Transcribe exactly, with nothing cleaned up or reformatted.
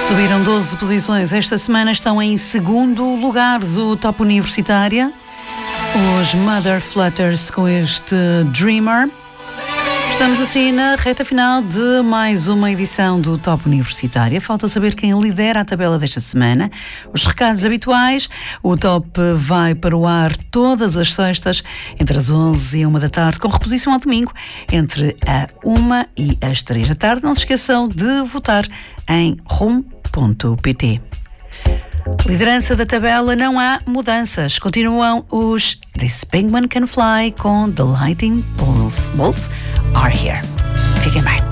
Subiram doze posições. Esta semana estão em segundo lugar do Top Universitária. Os Mother Flutters com este Dreamer. Estamos assim na reta final de mais uma edição do Top Universitária. Falta saber quem lidera a tabela desta semana. Os recados habituais. O Top vai para o ar todas as sextas, entre as onze e uma da tarde, com reposição ao domingo, entre a uma e as três da tarde. Não se esqueçam de votar em rum ponto pt. Liderança da tabela, não há mudanças. Continuam os This Penguin Can Fly com The Lightning Bolts, Bolts Are Here. Fiquem bem.